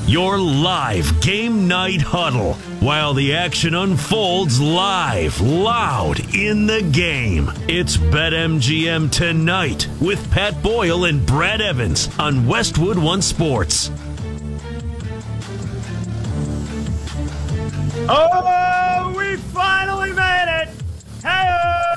Your live game night huddle while the action unfolds live, loud in the game. It's BetMGM Tonight with Pat Boyle and Brad Evans on Westwood One Sports. Oh, we finally made it! Hey,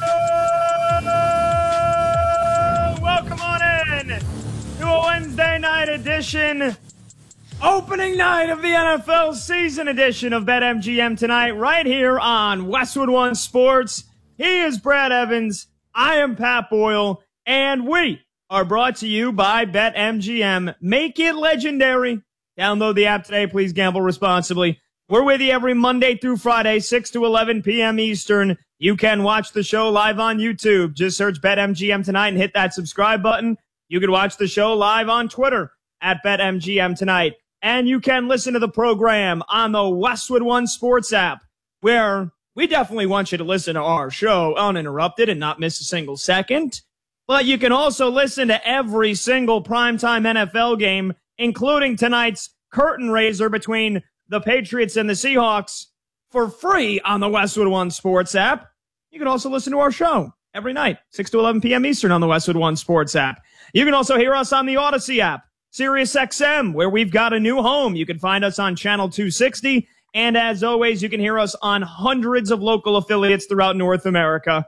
welcome on in to a Wednesday night edition, opening night of the NFL season edition of BetMGM Tonight, right here on Westwood One Sports. He is Brad Evans, I am Pat Boyle, and we are brought to you by BetMGM. Make it legendary. Download the app today. Please gamble responsibly. We're with you every Monday through Friday, 6 to 11 p.m. Eastern. You can watch the show live on YouTube. Just search BetMGM Tonight and hit that subscribe button. You can watch the show live on Twitter at BetMGM Tonight. And you can listen to the program on the Westwood One Sports app, where we definitely want you to listen to our show uninterrupted and not miss a single second. But you can also listen to every single primetime NFL game, including tonight's curtain raiser between the Patriots and the Seahawks, for free on the Westwood One Sports app. You can also listen to our show every night, 6 to 11 p.m. Eastern on the Westwood One Sports app. You can also hear us on the Odyssey app, SiriusXM, where we've got a new home. You can find us on Channel 260. And as always, you can hear us on hundreds of local affiliates throughout North America.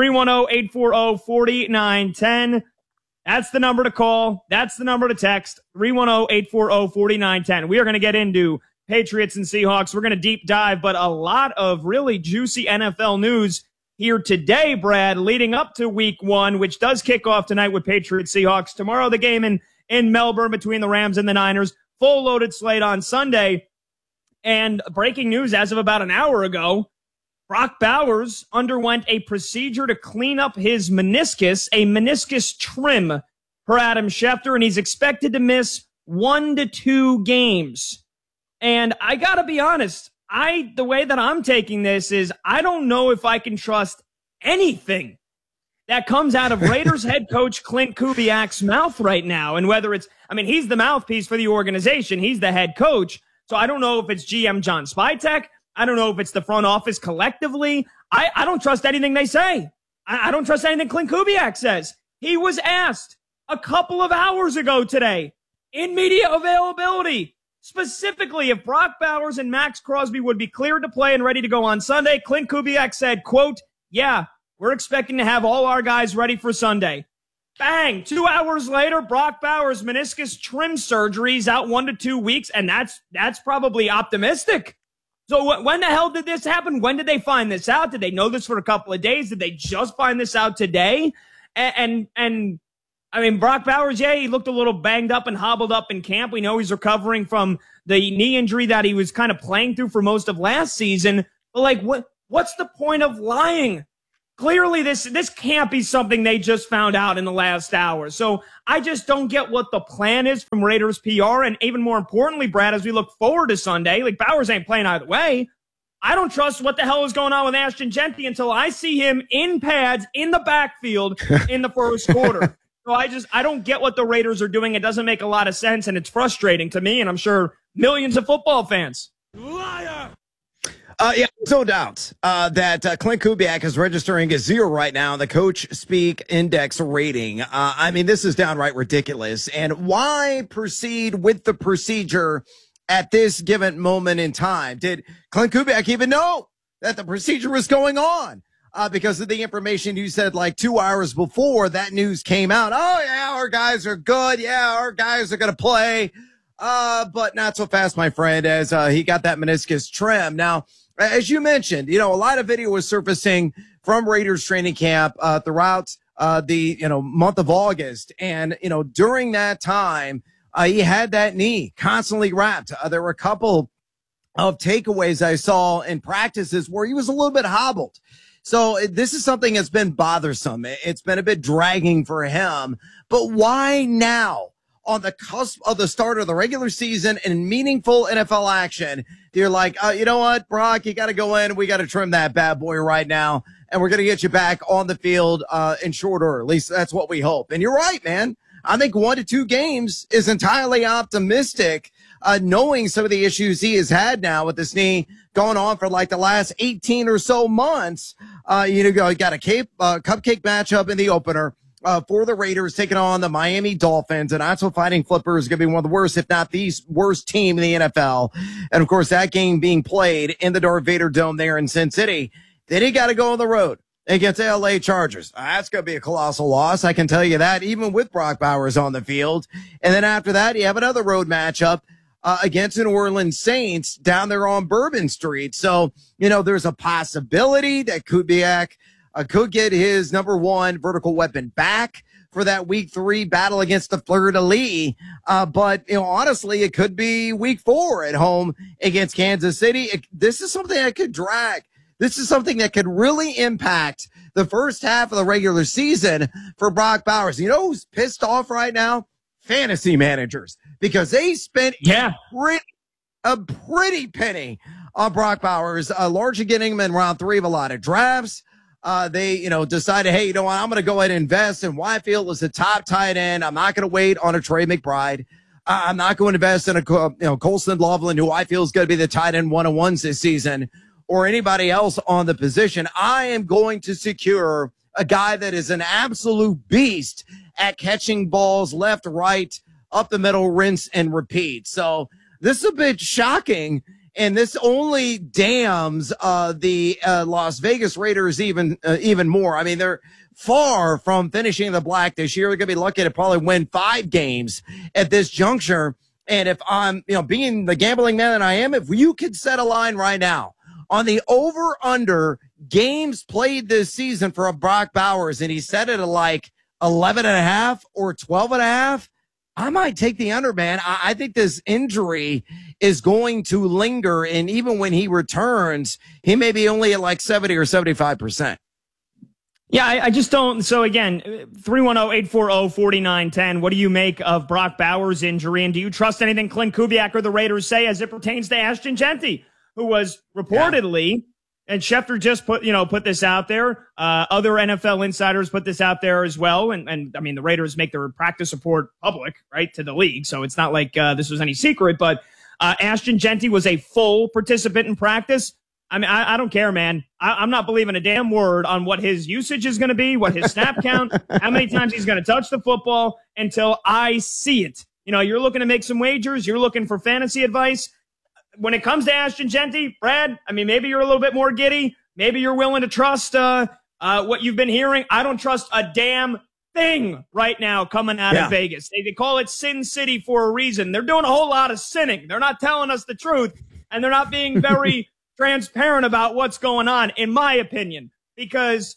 310-840-4910. That's the number to call. That's the number to text. 310-840-4910. We are going to get into Patriots and Seahawks. We're going to deep dive, but a lot of really juicy NFL news here today, Brad, leading up to week one, which does kick off tonight with Patriots Seahawks. Tomorrow, the game in Melbourne between the Rams and the Niners. Full loaded slate on Sunday. And breaking news as of about an hour ago, Brock Bowers underwent a procedure to clean up his meniscus, a meniscus trim, per Adam Schefter, and he's expected to miss 1 to 2 games. And I gotta be honest, the way that I'm taking this is I don't know if I can trust anything that comes out of Raiders head coach Clint Kubiak's mouth right now. And whether he's the mouthpiece for the organization. He's the head coach. So I don't know if it's GM John Spytek. I don't know if it's the front office collectively. I don't trust anything they say. I don't trust anything Clint Kubiak says. He was asked a couple of hours ago today in media availability, specifically if Brock Bowers and Max Crosby would be cleared to play and ready to go on Sunday. Clint Kubiak said, quote, "Yeah, we're expecting to have all our guys ready for Sunday." Bang! 2 hours later, Brock Bowers' meniscus trim surgery is out 1 to 2 weeks, and that's probably optimistic. So when the hell did this happen? When did they find this out? Did they know this for a couple of days? Did they just find this out today? And Brock Bowers, yeah, he looked a little banged up and hobbled up in camp. We know he's recovering from the knee injury that he was kind of playing through for most of last season. But what's the point of lying? Clearly, this can't be something they just found out in the last hour. So I just don't get what the plan is from Raiders PR. And even more importantly, Brad, as we look forward to Sunday, Bowers ain't playing either way. I don't trust what the hell is going on with Ashton Jeanty until I see him in pads in the backfield in the first quarter. So I don't get what the Raiders are doing. It doesn't make a lot of sense, and it's frustrating to me, and I'm sure millions of football fans. Liar! Yeah, no doubt that Clint Kubiak is registering a 0 right now in the Coach Speak Index rating. This is downright ridiculous. And why proceed with the procedure at this given moment in time? Did Clint Kubiak even know that the procedure was going on? Because of the information you said 2 hours before that news came out. Oh, yeah, our guys are good. Yeah, our guys are going to play. But not so fast, my friend, as he got that meniscus trim. Now, as you mentioned, a lot of video was surfacing from Raiders training camp throughout the month of August. And, during that time, he had that knee constantly wrapped. There were a couple of takeaways I saw in practices where he was a little bit hobbled. So this is something that's been bothersome. It's been a bit dragging for him. But why now, on the cusp of the start of the regular season and meaningful NFL action, you're like, you know what, Brock, you got to go in. We got to trim that bad boy right now. And we're going to get you back on the field in short order. At least that's what we hope. And you're right, man. I think 1 to 2 games is entirely optimistic. knowing some of the issues he has had now with this knee going on for like the last 18 or so months. You got a cupcake matchup in the opener. For the Raiders taking on the Miami Dolphins. And that's what Fighting Flipper is going to be one of the worst, if not the worst team in the NFL. And of course, that game being played in the Darth Vader Dome there in Sin City. Then he got to go on the road against the LA Chargers. That's going to be a colossal loss. I can tell you that, even with Brock Bowers on the field. And then after that, you have another road matchup against the New Orleans Saints down there on Bourbon Street. So, there's a possibility that Kubiak could get his number one vertical weapon back for that week 3 battle against the Fleur-de-Lis. But, honestly, it could be week 4 at home against Kansas City. This is something that could drag. This is something that could really impact the first half of the regular season for Brock Bowers. You know who's pissed off right now? Fantasy managers, because they spent a pretty penny on Brock Bowers, largely getting him in round 3 of a lot of drafts. They, decided, hey, I'm going to go ahead and invest in Whitefield as the top tight end. I'm not going to wait on a Trey McBride. I'm not going to invest in a, Colston Loveland, who I feel is going to be the tight end 1-on-1s this season, or anybody else on the position. I am going to secure a guy that is an absolute beast at catching balls left, right, up the middle, rinse and repeat. So this is a bit shocking. And this only damns the Las Vegas Raiders even more. I mean, they're far from finishing the black this year. They're going to be lucky to probably win 5 games at this juncture. And if I'm, being the gambling man that I am, if you could set a line right now on the over-under games played this season for a Brock Bowers, and he set it at like 11.5 or 12.5, I might take the under, man. I think this injury is going to linger, and even when he returns, he may be only at like 70 or 75%. Yeah, I just don't. So again, 310-840-4910. What do you make of Brock Bowers' injury, and do you trust anything Clint Kubiak or the Raiders say as it pertains to Ashton Jeanty, who was reportedly, and Schefter just put this out there. Other NFL insiders put this out there as well. And I mean, the Raiders make their practice report public, right, to the league. So it's not like this was any secret, but Ashton Jeanty was a full participant in practice. I mean, I don't care, man. I'm not believing a damn word on what his usage is going to be, what his snap count, how many times he's going to touch the football until I see it. You're looking to make some wagers. You're looking for fantasy advice. When it comes to Ashton Jeanty, Brad, I mean, maybe you're a little bit more giddy. Maybe you're willing to trust what you've been hearing. I don't trust a damn thing right now coming out of Vegas. They call it Sin City for a reason. They're doing a whole lot of sinning. They're not telling us the truth, and they're not being very transparent about what's going on, in my opinion. Because,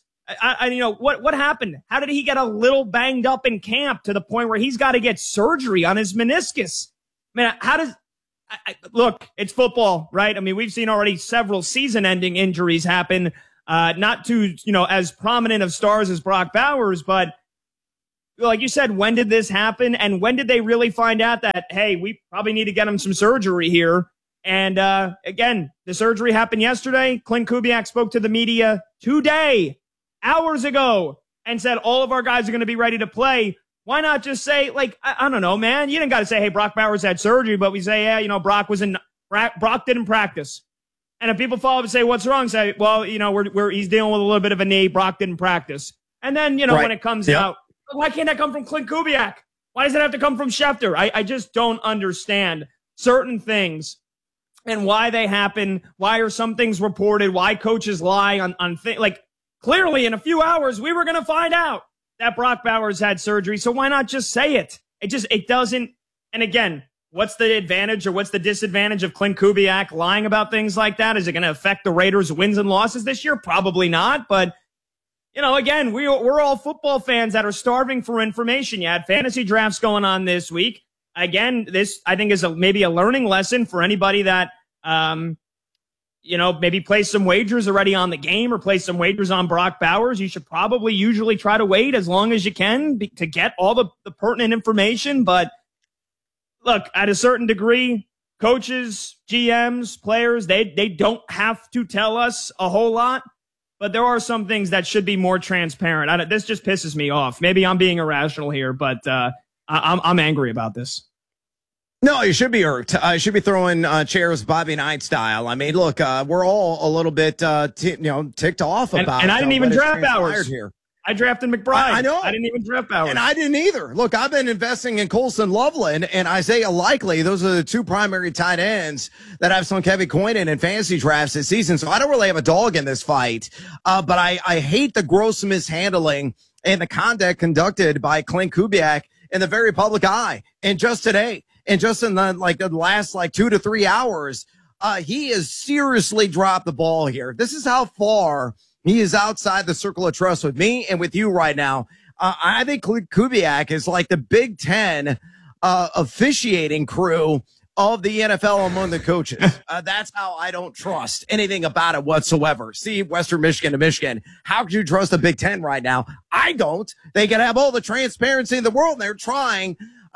what happened? How did he get a little banged up in camp to the point where he's got to get surgery on his meniscus? Man, how does... look, it's football, right? I mean, we've seen already several season-ending injuries happen, not to, as prominent of stars as Brock Bowers, but like you said, when did this happen? And when did they really find out that, hey, we probably need to get him some surgery here? And again, the surgery happened yesterday. Clint Kubiak spoke to the media today, hours ago, and said all of our guys are going to be ready to play. Why not just say, like, I don't know, man. You didn't got to say, hey, Brock Bowers had surgery, but we say, yeah, Brock didn't practice. And if people follow up and say, what's wrong? Say, well, he's dealing with a little bit of a knee. Brock didn't practice. And then, when it comes out, why can't that come from Clint Kubiak? Why does it have to come from Schefter? I just don't understand certain things and why they happen. Why are some things reported? Why coaches lie on things? Like, clearly in a few hours, we were going to find out that Brock Bowers had surgery. So why not just say it? It doesn't. And again, what's the advantage or what's the disadvantage of Clint Kubiak lying about things like that? Is it going to affect the Raiders' wins and losses this year? Probably not. But, again, we're all football fans that are starving for information. You had fantasy drafts going on this week. Again, this I think is maybe a learning lesson for anybody that, maybe place some wagers already on the game or place some wagers on Brock Bowers. You should probably usually try to wait as long as you can to get all the pertinent information. But look, at a certain degree, coaches, GMs, players, they don't have to tell us a whole lot, but there are some things that should be more transparent. This just pisses me off. Maybe I'm being irrational here, but I'm angry about this. No, you should be irked. I should be throwing chairs Bobby Knight style. I mean, look, we're all a little bit, ticked off about and I didn't even draft Bowers here. I drafted McBride. I know. I didn't even draft Bowers. And I didn't either. Look, I've been investing in Colson Loveland and Isaiah Likely. Those are the two primary tight ends that I've seen Kevin Coyne in fantasy drafts this season. So I don't really have a dog in this fight. But I hate the gross mishandling and the conduct conducted by Clint Kubiak in the very public eye. And just today, and just in the last 2 to 3 hours, he has seriously dropped the ball here. This is how far he is outside the circle of trust with me and with you right now. I think Kubiak is like the Big Ten officiating crew of the NFL among the coaches. That's how I don't trust anything about it whatsoever. See, Western Michigan to Michigan. How could you trust the Big Ten right now? I don't. They can have all the transparency in the world, and they're trying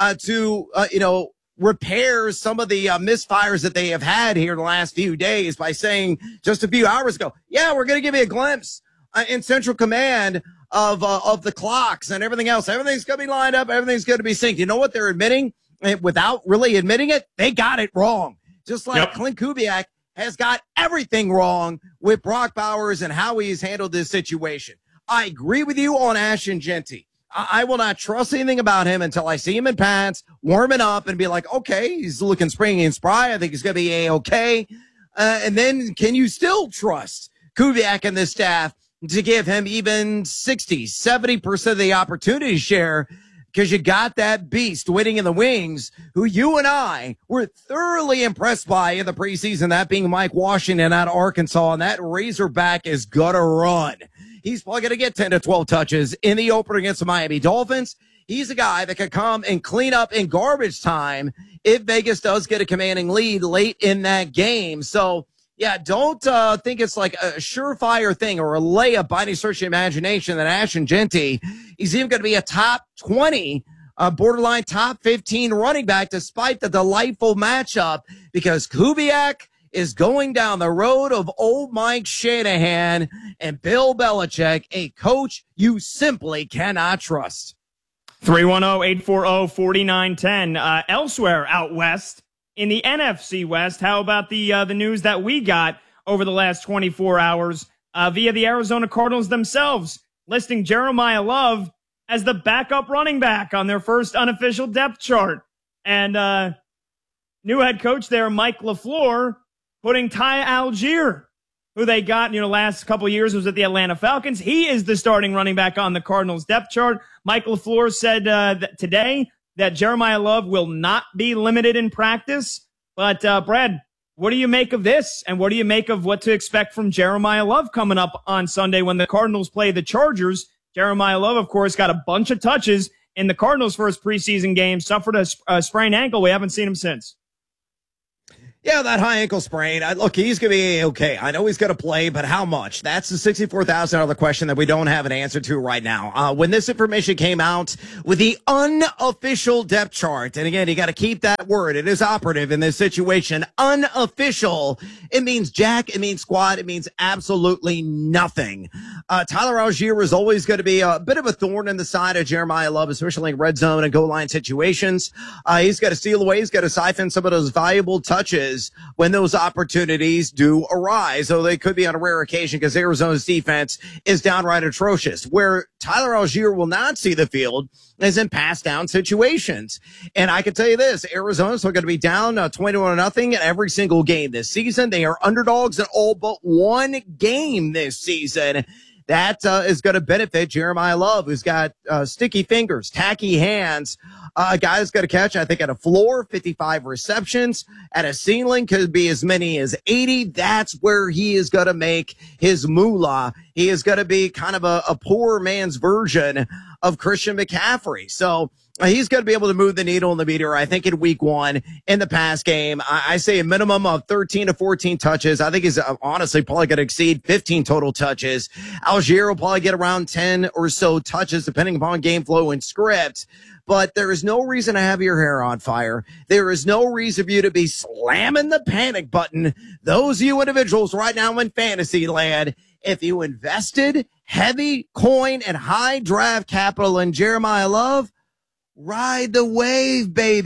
to repair some of the misfires that they have had here in the last few days by saying just a few hours ago, yeah, we're going to give you a glimpse in central command of the clocks and everything else. Everything's going to be lined up. Everything's going to be synced. You know what they're admitting without really admitting it? They got it wrong. Just like Clint Kubiak has got everything wrong with Brock Bowers and how he's handled this situation. I agree with you on Ashton Jeanty. I will not trust anything about him until I see him in pants, warming up, and be like, okay, he's looking springy and spry. I think he's going to be A-okay. And then can you still trust Kubiak and the staff to give him even 60, 70% of the opportunity share? Because you got that beast waiting in the wings who you and I were thoroughly impressed by in the preseason, that being Mike Washington out of Arkansas, and that Razorback is going to run. He's probably going to get 10 to 12 touches in the opener against the Miami Dolphins. He's a guy that can come and clean up in garbage time if Vegas does get a commanding lead late in that game. So, yeah, don't think it's like a surefire thing or a layup by any stretch of imagination that Ashton Jeanty is even going to be a top 20, borderline top 15 running back despite the delightful matchup, because Kubiak is going down the road of old Mike Shanahan and Bill Belichick, a coach you simply cannot trust. 310-840-4910. Elsewhere out west in the NFC West, how about the news that we got over the last 24 hours via the Arizona Cardinals themselves, listing Jeremiah Love as the backup running back on their first unofficial depth chart. And new head coach there, Mike LaFleur, putting Ty Algier, who they got, last couple of years was at the Atlanta Falcons. He is the starting running back on the Cardinals depth chart. Mike LaFleur said today that Jeremiah Love will not be limited in practice. But, Brad, what do you make of this? And what do you make of what to expect from Jeremiah Love coming up on Sunday when the Cardinals play the Chargers? Jeremiah Love, of course, got a bunch of touches in the Cardinals' first preseason game, suffered a sprained ankle. We haven't seen him since. Yeah, that high ankle sprain. Look, he's going to be okay. I know he's going to play, but how much? That's the $64,000 question that we don't have an answer to right now. When this information came out with the unofficial depth chart, and again, you got to keep that word. It is operative in this situation. Unofficial. It means jack. It means squat. It means absolutely nothing. Tyler Algier is always going to be a bit of a thorn in the side of Jeremiah Love, especially in red zone and goal line situations. He's got to steal away. He's got to siphon some of those valuable touches when those opportunities do arise, though they could be on a rare occasion because Arizona's defense is downright atrocious. Where Tyler Algier will not see the field is in pass down situations. And I can tell you this, Arizona's going to be down 21-0 in every single game this season. They are underdogs in all but one game this season. That is going to benefit Jeremiah Love, who's got sticky fingers, tacky hands, a guy that's going to catch, I think, at a floor, 55 receptions. At a ceiling, could be as many as 80. That's where he is going to make his moolah. He is going to be kind of a poor man's version of Christian McCaffrey. So he's going to be able to move the needle in the meter, I think, in week one in the pass game. I say a minimum of 13 to 14 touches. I think he's honestly probably going to exceed 15 total touches. Algier will probably get around 10 or so touches, depending upon game flow and script. But there is no reason to have your hair on fire. There is no reason for you to be slamming the panic button. Those you individuals right now in fantasy land, if you invested heavy coin and high draft capital in Jeremiah Love, ride the wave, baby.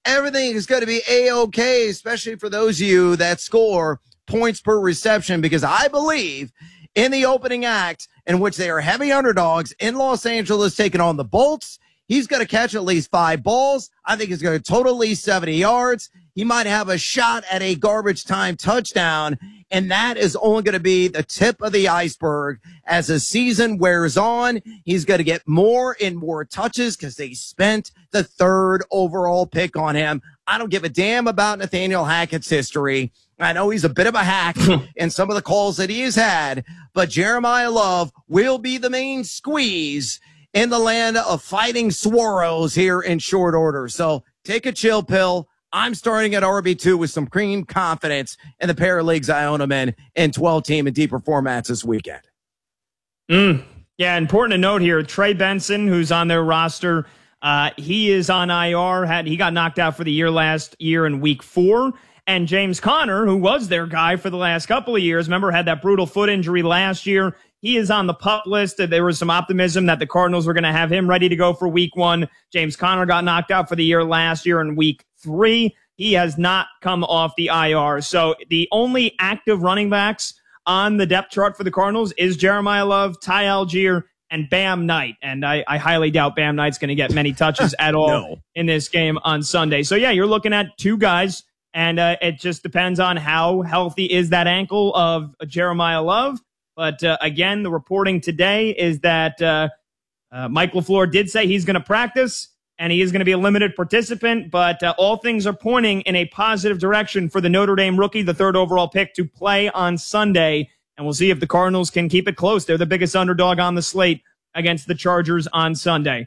everything is going to be A-okay, especially for those of you that score points per reception, because I believe in the opening act, in which they are heavy underdogs in Los Angeles taking on the Bolts, he's going to catch at least 5 balls. I think he's going to total at least 70 yards. He might have a shot at a garbage time touchdown, and that is only going to be the tip of the iceberg. As the season wears on, he's going to get more and more touches because they spent the 3rd overall pick on him. I don't give a damn about Nathaniel Hackett's history. I know he's a bit of a hack in some of the calls that he has had, but Jeremiah Love will be the main squeeze in the land of fighting Swaros here in short order. So take a chill pill. I'm starting at RB2 with some cream confidence in the pair of leagues I own him in 12-team and deeper formats this weekend. Yeah, important to note here, Trey Benson, who's on their roster, he is on IR. He got knocked out for the year last year in week 4. And James Conner, who was their guy for the last couple of years, remember, had that brutal foot injury last year. He is on the PUP list. There was some optimism that the Cardinals were going to have him ready to go for week 1. James Conner got knocked out for the year last year in week 3. He has not come off the IR. So the only active running backs on the depth chart for the Cardinals is Jeremiah Love, Ty Algier, and Bam Knight. And I highly doubt Bam Knight's going to get many touches at all in this game on Sunday. So, yeah, you're looking at 2 guys. And it just depends on how healthy is that ankle of Jeremiah Love. But again, the reporting today is that Mike LaFleur did say he's going to practice and he is going to be a limited participant. But all things are pointing in a positive direction for the Notre Dame rookie, the 3rd overall pick, to play on Sunday. And we'll see if the Cardinals can keep it close. They're the biggest underdog on the slate against the Chargers on Sunday.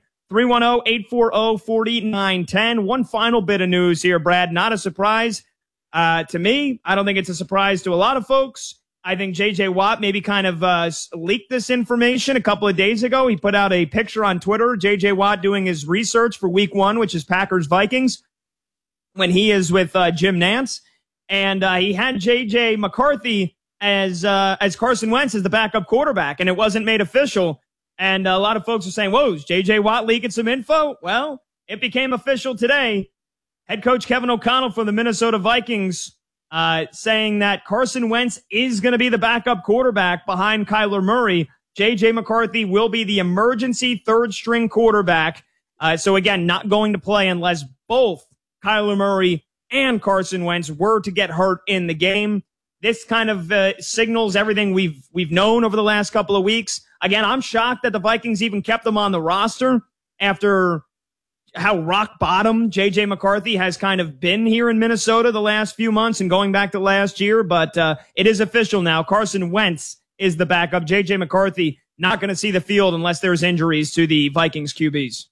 310-840-4910. One final bit of news here, Brad. Not a surprise to me. I don't think it's a surprise to a lot of folks. I think J.J. Watt maybe kind of leaked this information a couple of days ago. He put out a picture on Twitter, J.J. Watt doing his research for week 1, which is Packers-Vikings, when he is with Jim Nantz. And he had J.J. McCarthy as Carson Wentz as the backup quarterback, and it wasn't made official. And a lot of folks are saying, whoa, is J.J. Watt leaking some info? Well, it became official today. Head coach Kevin O'Connell from the Minnesota Vikings saying that Carson Wentz is going to be the backup quarterback behind Kyler Murray. J.J. McCarthy will be the emergency 3rd-string quarterback. So, again, not going to play unless both Kyler Murray and Carson Wentz were to get hurt in the game. This kind of signals everything we've known over the last couple of weeks. Again, I'm shocked that the Vikings even kept them on the roster after how rock bottom J.J. McCarthy has kind of been here in Minnesota the last few months and going back to last year. But it is official now. Carson Wentz is the backup. J.J. McCarthy not going to see the field unless there's injuries to the Vikings QBs.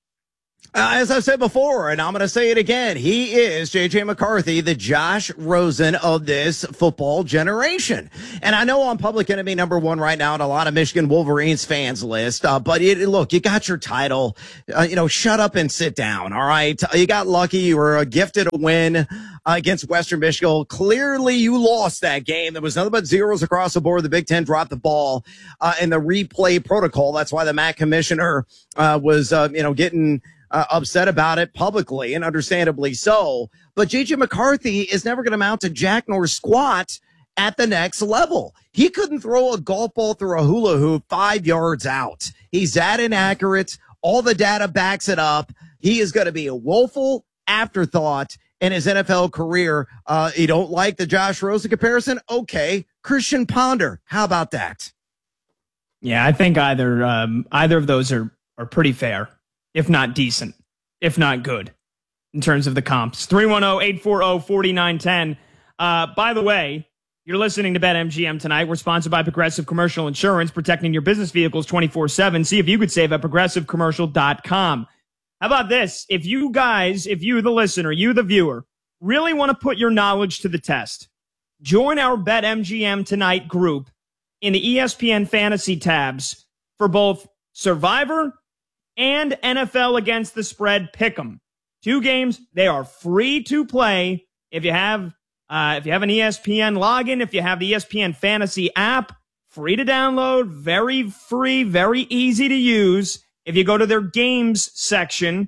As I said before, and I'm going to say it again, he is, J.J. McCarthy, the Josh Rosen of this football generation. And I know I'm public enemy number 1 right now on a lot of Michigan Wolverines fans list, but look, you got your title. Shut up and sit down, all right? You got lucky. You were gifted a win against Western Michigan. Clearly, you lost that game. There was nothing but zeros across the board. The Big Ten dropped the ball in the replay protocol. That's why the MAC commissioner was, getting upset about it publicly, and understandably so. But J.J. McCarthy is never going to mount to jack nor squat at the next level. He couldn't throw a golf ball through a hula hoop 5 yards out. He's that inaccurate. All the data backs it up. He is going to be a woeful afterthought in his NFL career. You don't like the Josh Rosen comparison? Okay. Christian Ponder. How about that? Yeah, I think either of those are pretty fair, if not decent, if not good, in terms of the comps. 310-840-4910. By the way, you're listening to BetMGM tonight. We're sponsored by Progressive Commercial Insurance, protecting your business vehicles 24/7. See if you could save at progressivecommercial.com. How about this? If you, the listener, you, the viewer, really want to put your knowledge to the test, join our BetMGM Tonight group in the ESPN Fantasy tabs for both Survivor and NFL Against the Spread Pick'em. 2 games. They are free to play. If you have an ESPN login, if you have the ESPN Fantasy app, free to download, very free, very easy to use. If you go to their games section,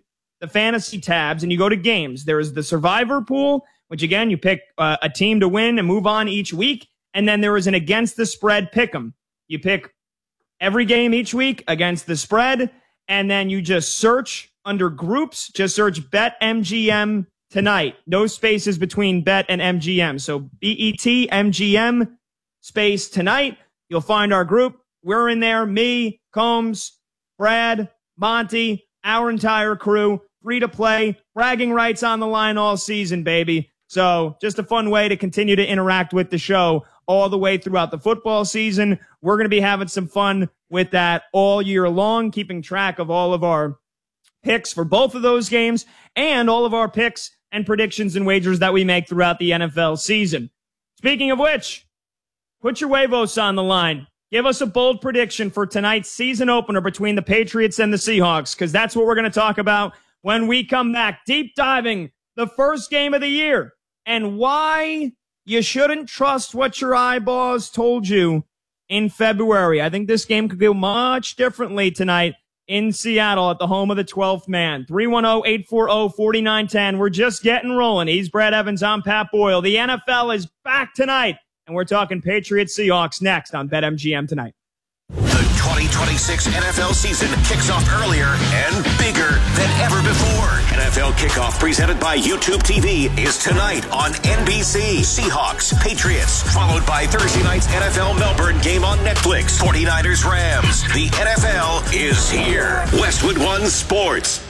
the fantasy tabs and you go to games, there is the survivor pool, which again, you pick a team to win and move on each week. And then there is an against the spread pick'em. You pick every game each week against the spread. And then you just search under groups, just search BetMGM tonight. No spaces between bet and MGM. So BET MGM space tonight. You'll find our group. We're in there. Me, Combs, Brad, Monty, our entire crew. Free to play. Bragging rights on the line all season, baby. So just a fun way to continue to interact with the show all the way throughout the football season. We're going to be having some fun with that all year long, keeping track of all of our picks for both of those games and all of our picks and predictions and wagers that we make throughout the NFL season. Speaking of which, put your huevos on the line. Give us a bold prediction for tonight's season opener between the Patriots and the Seahawks, because that's what we're going to talk about when we come back, deep diving the first game of the year and why you shouldn't trust what your eyeballs told you in February. I think this game could go much differently tonight in Seattle at the home of the 12th man. 310-840-4910. We're just getting rolling. He's Brad Evans. I'm Pat Boyle. The NFL is back tonight, and we're talking Patriots Seahawks next on BetMGM tonight. The 2026 NFL season kicks off earlier and bigger than ever before. NFL Kickoff presented by YouTube TV is tonight on NBC. Seahawks, Patriots, followed by Thursday night's NFL Melbourne game on Netflix. 49ers, Rams. The NFL is here. Westwood One Sports.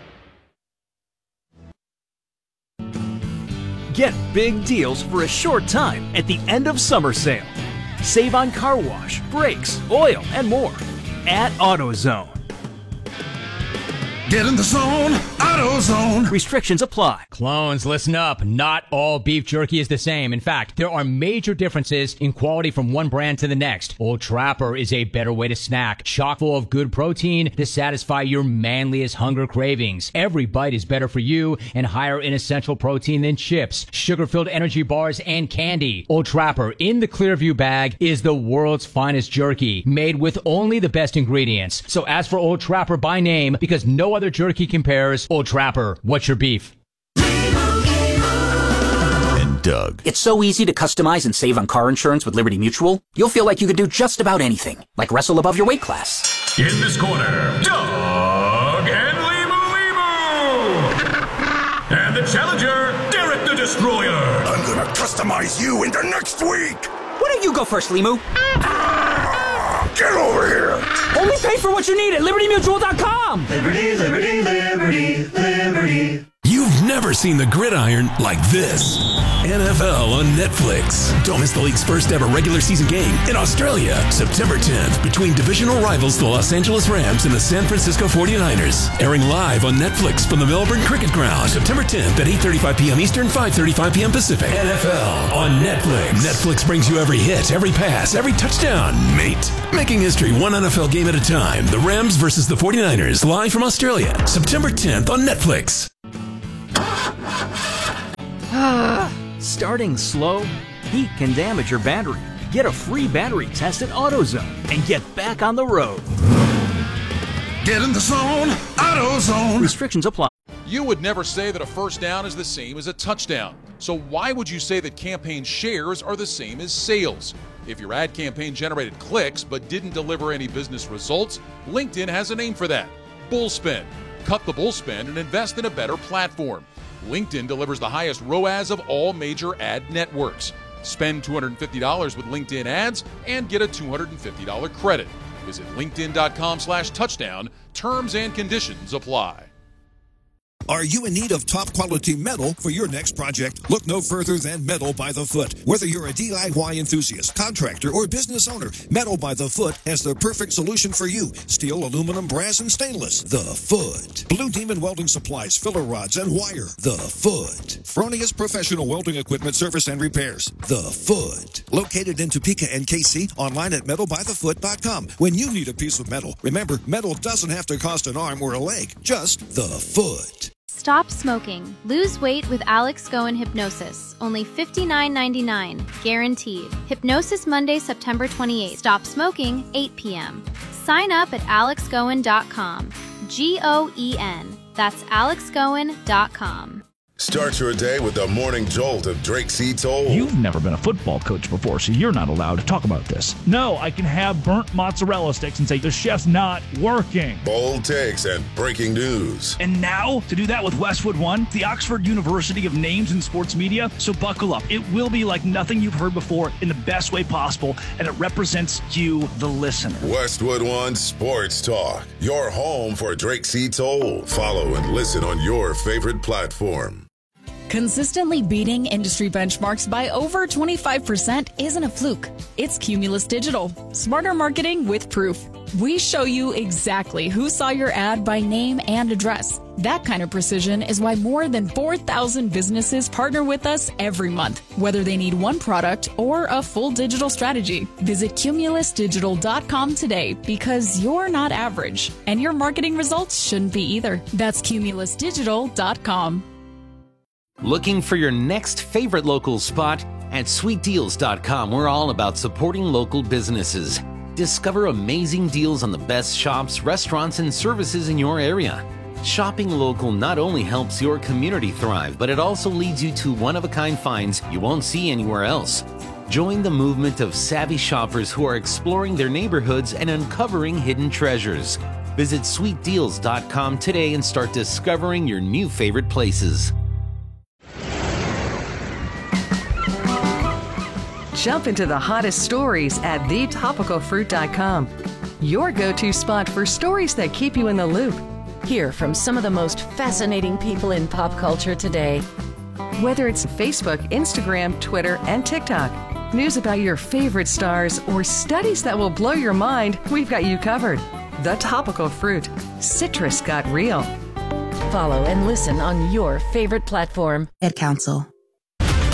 Get big deals for a short time at the end of summer sale. Save on car wash, brakes, oil, and more at AutoZone. Get in the zone, AutoZone. Restrictions apply. Clones, listen up. Not all beef jerky is the same. In fact, there are major differences in quality from one brand to the next. Old Trapper is a better way to snack, chock full of good protein to satisfy your manliest hunger cravings. Every bite is better for you and higher in essential protein than chips, sugar-filled energy bars, and candy. Old Trapper in the Clearview bag is the world's finest jerky, made with only the best ingredients. So ask for Old Trapper by name, because no other jerky compares. Old Trapper, what's your beef? And Doug. It's so easy to customize and save on car insurance with Liberty Mutual. You'll feel like you could do just about anything, like wrestle above your weight class. In this corner, Doug and Limu. And the challenger, Derek the Destroyer. I'm gonna customize you into next week. Why don't you go first, Limu? Get over here. Only pay for what you need at LibertyMutual.com. Liberty, liberty, liberty, liberty. You've never seen the gridiron like this. NFL on Netflix. Don't miss the league's first ever regular season game in Australia, September 10th, between divisional rivals the Los Angeles Rams and the San Francisco 49ers. Airing live on Netflix from the Melbourne Cricket Ground, September 10th at 8:35 p.m. Eastern, 5:35 p.m. Pacific. NFL on Netflix. Netflix brings you every hit, every pass, every touchdown, mate. Making history one NFL game at a time. The Rams versus the 49ers, live from Australia, September 10th on Netflix. Starting slow? Heat can damage your battery. Get a free battery test at AutoZone and get back on the road. Get in the zone, AutoZone. Restrictions apply. You would never say that a first down is the same as a touchdown. So why would you say that campaign shares are the same as sales? If your ad campaign generated clicks but didn't deliver any business results, LinkedIn has a name for that: Bullspend. Cut the bullspend and invest in a better platform. LinkedIn delivers the highest ROAS of all major ad networks. Spend $250 with LinkedIn ads and get a $250 credit. Visit linkedin.com/touchdown. Terms and conditions apply. Are you in need of top quality metal for your next project? Look no further than Metal by the Foot. Whether you're a DIY enthusiast, contractor, or business owner, Metal by the Foot has the perfect solution for you. Steel, aluminum, brass, and stainless. The Foot. Blue Demon Welding Supplies, filler rods, and wire. The Foot. Fronius Professional Welding Equipment Service and Repairs. The Foot. Located in Topeka and KC, online at metalbythefoot.com. When you need a piece of metal, remember, metal doesn't have to cost an arm or a leg. Just the Foot. Stop smoking. Lose weight with Alex Goen Hypnosis. Only $59.99. Guaranteed. Hypnosis Monday, September 28th. Stop smoking, 8 p.m. Sign up at alexgoen.com. GOEN. That's alexgoen.com. Start your day with the morning jolt of Drake C. Toll. You've never been a football coach before, so you're not allowed to talk about this. No, I can have burnt mozzarella sticks and say the chef's not working. Bold takes and breaking news. And now, to do that with Westwood One, the Oxford University of names in sports media. So buckle up. It will be like nothing you've heard before in the best way possible, and it represents you, the listener. Westwood One Sports Talk, your home for Drake C. Toll. Follow and listen on your favorite platform. Consistently beating industry benchmarks by over 25% isn't a fluke. It's Cumulus Digital. Smarter marketing with proof. We show you exactly who saw your ad by name and address. That kind of precision is why more than 4,000 businesses partner with us every month, whether they need one product or a full digital strategy. Visit cumulusdigital.com today because you're not average, and your marketing results shouldn't be either. That's cumulusdigital.com. Looking for your next favorite local spot? At sweetdeals.com, we're all about supporting local businesses. Discover amazing deals on the best shops, restaurants, and services in your area. Shopping local not only helps your community thrive, but it also leads you to one-of-a-kind finds you won't see anywhere else. Join the movement of savvy shoppers who are exploring their neighborhoods and uncovering hidden treasures. Visit sweetdeals.com today and start discovering your new favorite places. Jump into the hottest stories at thetopicalfruit.com. Your go-to spot for stories that keep you in the loop. Hear from some of the most fascinating people in pop culture today. Whether it's Facebook, Instagram, Twitter, and TikTok, news about your favorite stars, or studies that will blow your mind, we've got you covered. The Topical Fruit. Citrus got real. Follow and listen on your favorite platform. Ad Council.